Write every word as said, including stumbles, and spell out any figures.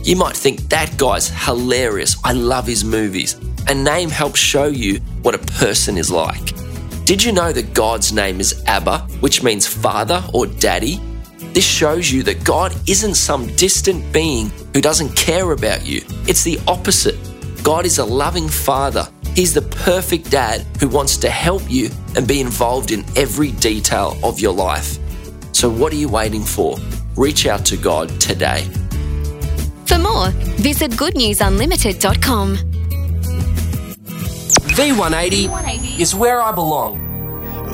You might think, that guy's hilarious, I love his movies. A name helps show you what a person is like. Did you know that God's name is Abba, which means father or daddy? This shows you that God isn't some distant being who doesn't care about you. It's the opposite. God is a loving father. He's the perfect dad who wants to help you and be involved in every detail of your life. So what are you waiting for? Reach out to God today. For more, visit good news unlimited dot com. V one eighty is where I belong.